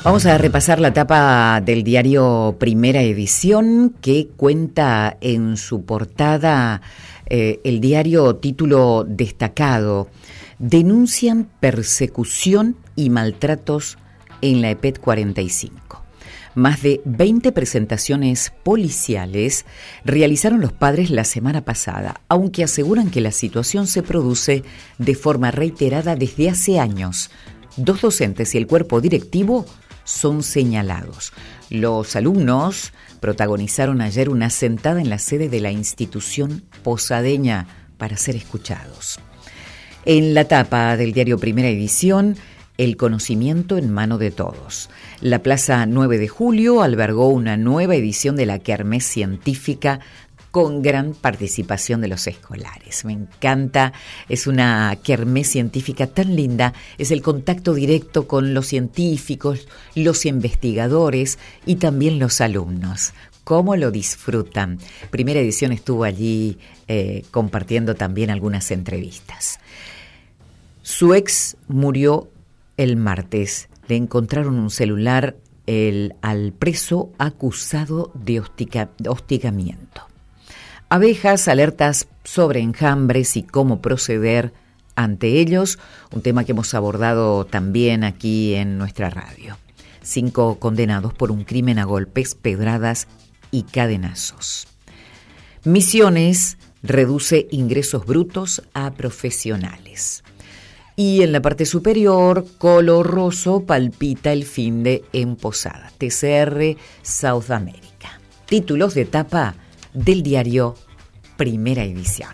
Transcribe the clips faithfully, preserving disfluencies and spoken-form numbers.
Vamos a repasar la tapa del diario Primera Edición, que cuenta en su portada eh, el diario título destacado: denuncian persecución y maltratos en la E P E T cuarenta y cinco. Más de veinte presentaciones policiales realizaron los padres la semana pasada, aunque aseguran que la situación se produce de forma reiterada desde hace años. Dos docentes y el cuerpo directivo son señalados. Los alumnos protagonizaron ayer una sentada en la sede de la institución posadeña para ser escuchados. En la tapa del diario Primera Edición, el conocimiento en mano de todos. La Plaza nueve de julio albergó una nueva edición de la Kermés Científica con gran participación de los escolares. Me encanta, es una kermés científica tan linda, es el contacto directo con los científicos, los investigadores y también los alumnos. ¿Cómo lo disfrutan? Primera Edición estuvo allí eh, compartiendo también algunas entrevistas. Su ex murió el martes. Le encontraron un celular el, al preso acusado de hostica, hostigamiento. Abejas, alertas sobre enjambres y cómo proceder ante ellos, un tema que hemos abordado también aquí en nuestra radio. Cinco condenados por un crimen a golpes, pedradas y cadenazos. Misiones reduce ingresos brutos a profesionales. Y en la parte superior, Color Rosso palpita el finde en Posada. T C R South America. Títulos de tapa del diario Primera Edición.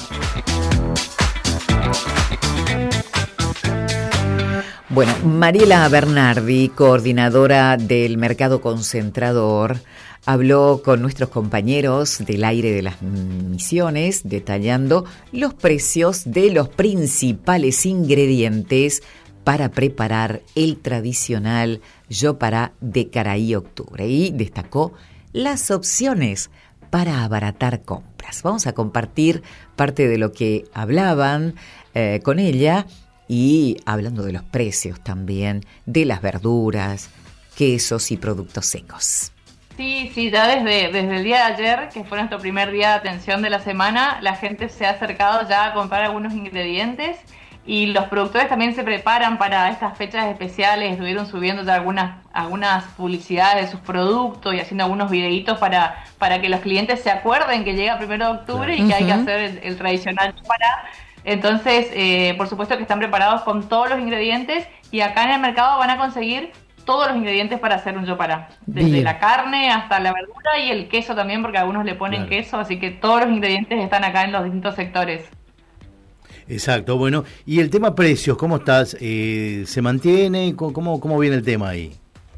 Bueno, Mariela Bernardi, coordinadora del Mercado Concentrador, habló con nuestros compañeros del aire de las Misiones, detallando los precios de los principales ingredientes para preparar el tradicional yopará de Caraí Octubre, y destacó las opciones para abaratar compras. Vamos a compartir parte de lo que hablaban eh, con ella, y hablando de los precios también, de las verduras, quesos y productos secos. Sí, sí, ya desde, desde el día de ayer, que fue nuestro primer día de atención de la semana, la gente se ha acercado ya a comprar algunos ingredientes, y los productores también se preparan para estas fechas especiales. Estuvieron subiendo ya algunas, algunas publicidades de sus productos y haciendo algunos videitos para, para que los clientes se acuerden que llega primero de octubre, claro, y que uh-huh. hay que hacer el, el tradicional para. Entonces, eh, por supuesto que están preparados con todos los ingredientes, y acá en el mercado van a conseguir todos los ingredientes para hacer un yopará, desde Bien. la carne hasta la verdura y el queso también, porque algunos le ponen claro. queso, así que todos los ingredientes están acá en los distintos sectores. Exacto, bueno, y el tema precios, ¿cómo estás? Eh, ¿Se mantiene? ¿Cómo, cómo viene el tema ahí?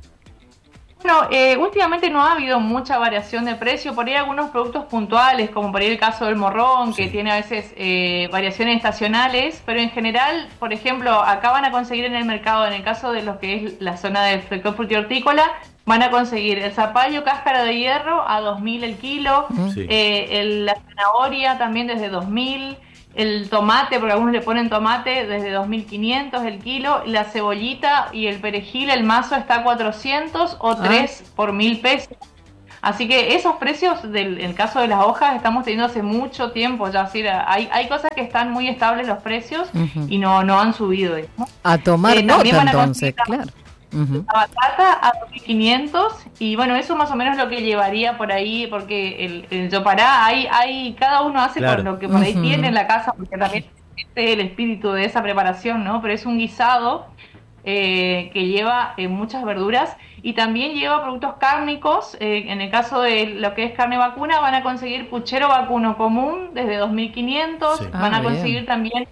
Bueno, eh, últimamente no ha habido mucha variación de precio. Por ahí algunos productos puntuales, como por ahí el caso del morrón, sí. que tiene a veces eh, variaciones estacionales, pero en general, por ejemplo, acá van a conseguir en el mercado, en el caso de lo que es la zona del sector frutihortícola, van a conseguir el zapallo cáscara de hierro a dos mil el kilo, sí. eh, el, la zanahoria también desde dos mil, el tomate, porque algunos le ponen tomate, desde dos mil quinientos el kilo, la cebollita y el perejil, el mazo está a cuatrocientos o tres ah. por mil pesos. Así que esos precios, del, en el caso de las hojas, estamos teniendo hace mucho tiempo ya. Así, hay, hay cosas que están muy estables los precios uh-huh. y no, no han subido. ¿no? A tomar eh, nota entonces, claro. Uh-huh. La batata a dos mil quinientos, y bueno, eso más o menos lo que llevaría por ahí, porque el, el yopará, hay, hay, cada uno hace claro. con lo que por ahí uh-huh. tiene en la casa, porque también este es el espíritu de esa preparación, ¿no? Pero es un guisado eh, que lleva eh, muchas verduras, y también lleva productos cárnicos. Eh, en el caso de lo que es carne vacuna, van a conseguir puchero vacuno común desde dos mil quinientos, sí. van ah, a conseguir bien. también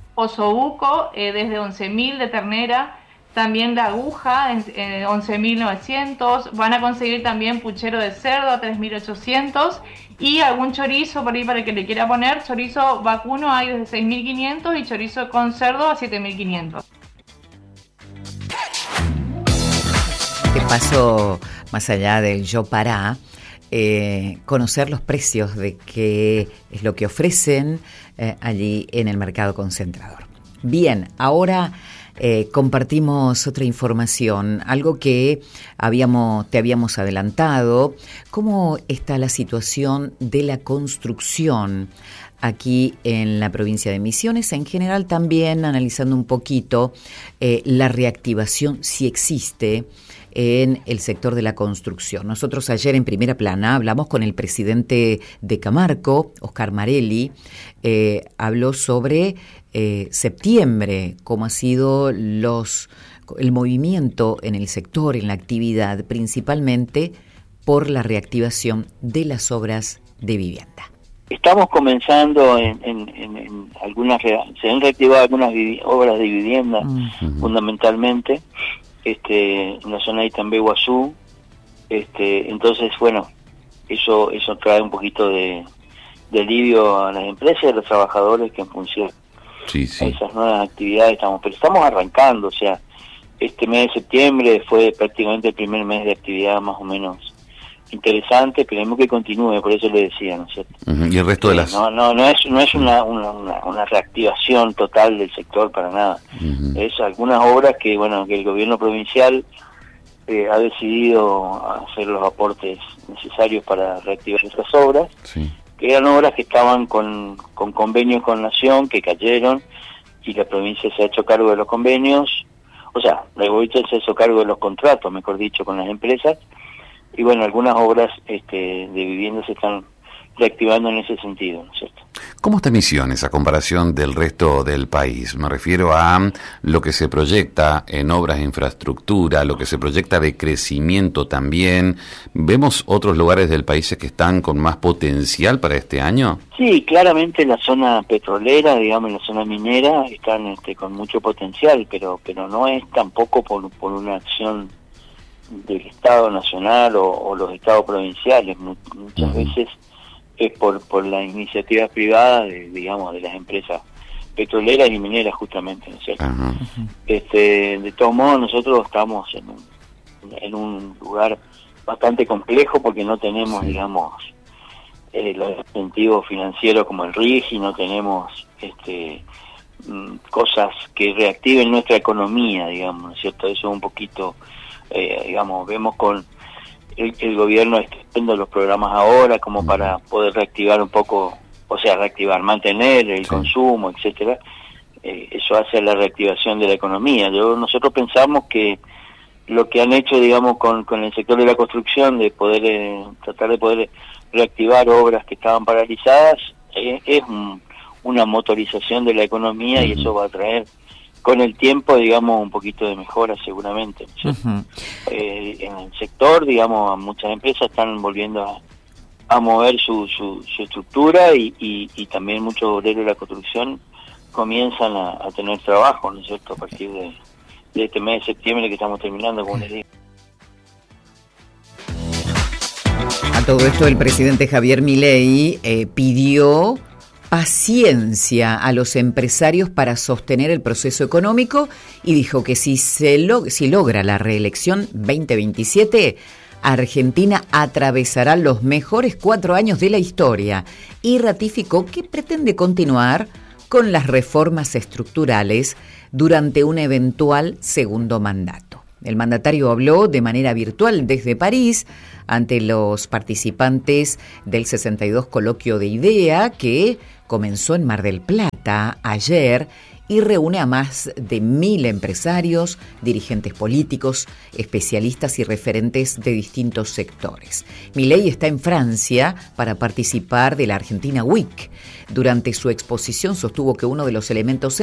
osobuco eh, desde once mil de ternera. También la aguja en eh, once mil novecientos, van a conseguir también puchero de cerdo a tres mil ochocientos, y algún chorizo por ahí para el que le quiera poner. Chorizo vacuno hay desde seis mil quinientos y chorizo con cerdo a siete mil quinientos. ¿Qué pasó más allá del yopará? Eh, conocer los precios de qué es lo que ofrecen eh, allí en el Mercado Concentrador. Bien, ahora eh, compartimos otra información, algo que habíamos, te habíamos adelantado. ¿Cómo está la situación de la construcción aquí en la provincia de Misiones? En general también analizando un poquito eh, la reactivación, si existe, en el sector de la construcción. Nosotros ayer en Primera Plana hablamos con el presidente de Camarco, Oscar Marelli, eh, habló sobre eh, septiembre, cómo ha sido los, el movimiento en el sector, en la actividad, principalmente por la reactivación de las obras de vivienda. Estamos comenzando en, en, en, en algunas, se han reactivado algunas vivi- obras de vivienda, uh-huh. fundamentalmente, este, en la zona de Itambé, Guazú, este, entonces, bueno, eso eso trae un poquito de, de alivio a las empresas y a los trabajadores que en función sí, sí. a esas nuevas actividades estamos, pero estamos arrancando, o sea, este mes de septiembre fue prácticamente el primer mes de actividad más o menos interesante, queremos que continúe, por eso le decía, ¿no es cierto? Uh-huh. Y el resto de las... No, no, no es no es una, una, una, una reactivación total del sector para nada. Uh-huh. Es algunas obras que, bueno, que el gobierno provincial eh, ha decidido hacer los aportes necesarios para reactivar esas obras, sí. que eran obras que estaban con, con convenios con Nación, que cayeron, y la provincia se ha hecho cargo de los convenios, o sea, la provincia se ha hecho cargo de los contratos, mejor dicho, con las empresas, y bueno, algunas obras este, de vivienda se están reactivando en ese sentido, ¿no es cierto? ¿Cómo está Misiones a comparación del resto del país? Me refiero a lo que se proyecta en obras de infraestructura, lo que se proyecta de crecimiento también. ¿Vemos otros lugares del país que están con más potencial para este año? Sí, claramente en la zona petrolera, digamos, en la zona minera, están este, con mucho potencial, pero pero no es tampoco por, por una acción del Estado Nacional o, o los Estados provinciales, muchas uh-huh. veces es por por las iniciativas privadas, de, digamos, de las empresas petroleras y mineras justamente, ¿no es cierto? Uh-huh. Este, de todos modos, nosotros estamos en un, en un lugar bastante complejo porque no tenemos, sí. digamos, eh, los incentivos financieros como el R I G I, no tenemos este cosas que reactiven nuestra economía, digamos, ¿no es cierto? Eso es un poquito... Eh, digamos, vemos con el, el gobierno extendiendo los programas ahora como para poder reactivar un poco, o sea, reactivar, mantener el sí. consumo, etcétera. Eh, eso hace la reactivación de la economía. Yo, nosotros pensamos que lo que han hecho, digamos, con, con el sector de la construcción, de poder eh, tratar de poder reactivar obras que estaban paralizadas, eh, es un, una motorización de la economía, uh-huh. y eso va a traer con el tiempo, digamos, un poquito de mejora seguramente. ¿Sí? Uh-huh. Eh, en el sector, digamos, muchas empresas están volviendo a, a mover su, su, su estructura y, y, y también muchos obreros de la construcción comienzan a, a tener trabajo, ¿no es cierto?, a partir de, de este mes de septiembre que estamos terminando, como les digo. A todo esto, el presidente Javier Milei eh, pidió paciencia a los empresarios para sostener el proceso económico y dijo que si se lo, si logra la reelección veinte veintisiete, Argentina atravesará los mejores cuatro años de la historia y ratificó que pretende continuar con las reformas estructurales durante un eventual segundo mandato. El mandatario habló de manera virtual desde París ante los participantes del sesenta y dos Coloquio de IDEA, que comenzó en Mar del Plata ayer y reúne a más de mil empresarios, dirigentes políticos, especialistas y referentes de distintos sectores. Milei está en Francia para participar de la Argentina Week. Durante su exposición sostuvo que uno de los elementos